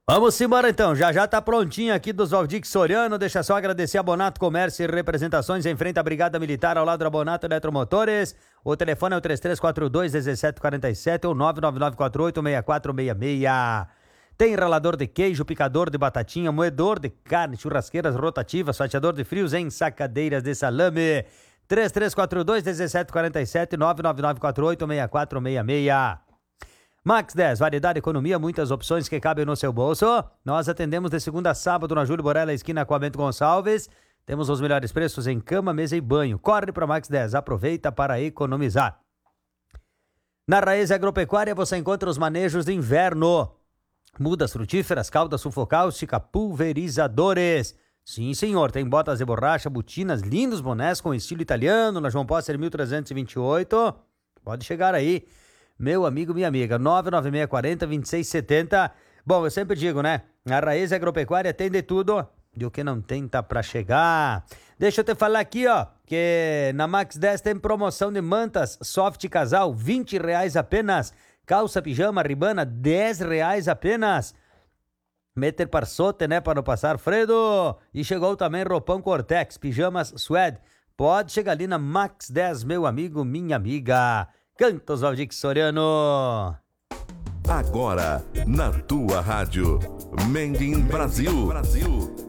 Vamos embora então, já tá prontinho aqui dos Valdir Soriano, deixa só agradecer a Bonato Comércio e Representações em frente à Brigada Militar ao lado da Bonato Eletromotores. O telefone é o 3342-1747 ou 999486466. Tem ralador de queijo, picador de batatinha, moedor de carne, churrasqueiras rotativas, fatiador de frios em sacadeiras de salame. 3342-1747 999486466. Max 10, variedade, economia, muitas opções que cabem no seu bolso. Nós atendemos de segunda a sábado na Júlio Borella, esquina com a Bento Gonçalves. Temos os melhores preços em cama, mesa e banho. Corre para Max 10, aproveita para economizar. Na Raiz Agropecuária você encontra os manejos de inverno. Mudas frutíferas, calda sulfocáustica, pulverizadores. Sim, senhor, tem botas de borracha, botinas, lindos bonés com estilo italiano na João Posser 1328. Pode chegar aí. Meu amigo, minha amiga, 99640-2670. Bom, eu sempre digo, né? A Raiz Agropecuária tem de tudo e o que não tem tá pra chegar. Deixa eu te falar aqui, ó, que na Max 10 tem promoção de mantas soft casal, R$20 apenas. Calça, pijama, ribana, R$10 apenas. Meter parçote, né, para não passar Fredo. E chegou também roupão Cortex, pijamas Suede. Pode chegar ali na Max 10, meu amigo, minha amiga. Cantos Valdir Soriano. Agora, na tua rádio, Made in Brasil.